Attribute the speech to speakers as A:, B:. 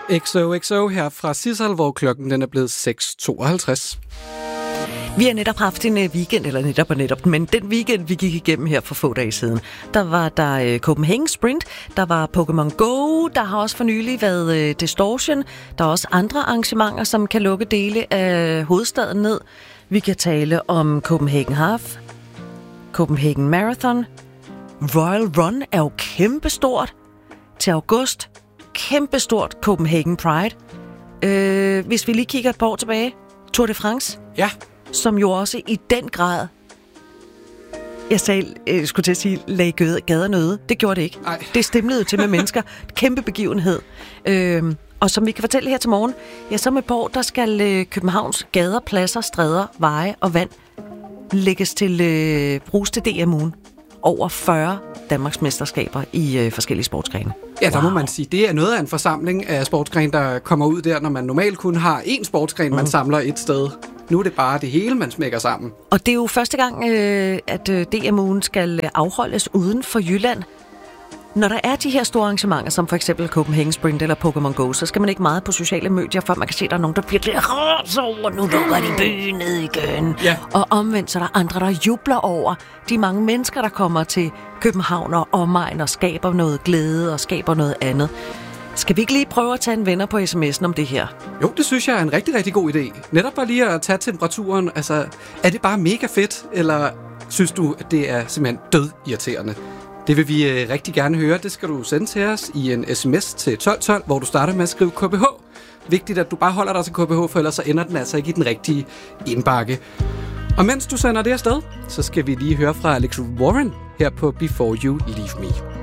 A: XOXO her fra Sissel, hvor klokken den er blevet 6:52.
B: Vi har netop haft en weekend, eller netop, men den weekend, vi gik igennem her for få dage siden, der var der Copenhagen Sprint, der var Pokémon Go, der har også for nylig været Distortion, der er også andre arrangementer, som kan lukke dele af hovedstaden ned. Vi kan tale om Copenhagen Half, Copenhagen Marathon, Royal Run er jo kæmpestort til august, kæmpestort Copenhagen Pride. Hvis vi lige kigger et par år tilbage, Tour de France.
A: Ja.
B: Som jo også i den grad, skulle til at sige, lagde gader nøde. Det gjorde det ikke.
A: Ej.
B: Det stemlede til med mennesker. Kæmpe begivenhed. Og som vi kan fortælle her til morgen, ja, så med på, der skal Københavns gader, pladser, stræder, veje og vand lægges til bruges til DM-ugen. Over 40 Danmarks mesterskaber i forskellige sportsgrene.
A: Ja, der må man sige, det er noget af en forsamling af sportsgrene, der kommer ud der, når man normalt kun har én sportsgren, man samler et sted. Nu er det bare det hele, man smækker sammen. Og
B: det er jo første gang, at DM-ugen skal afholdes uden for Jylland. Når der er de her store arrangementer, som for eksempel Copenhagen Sprint eller Pokémon Go, så skal man ikke meget på sociale medier, for man kan se, at der er nogen, der virkelig råser over, nu lukker de byen ned igen.
A: Ja.
B: Og omvendt, så er der andre, der jubler over de mange mennesker, der kommer til København og omegn og skaber noget glæde og skaber noget andet. Skal vi ikke lige prøve at tage en venner på sms'en om det her?
A: Jo, det synes jeg er en rigtig, rigtig god idé. Netop bare lige at tage temperaturen. Altså, er det bare mega fedt, eller synes du, at det er simpelthen dødirriterende? Det vil vi rigtig gerne høre. Det skal du sende til os i en sms til 1212, hvor du starter med at skrive KBH. Vigtigt, at du bare holder dig til KBH, for ellers så ender den altså ikke i den rigtige indbakke. Og mens du sender det afsted, så skal vi lige høre fra Alex Warren her på Before You Leave Me.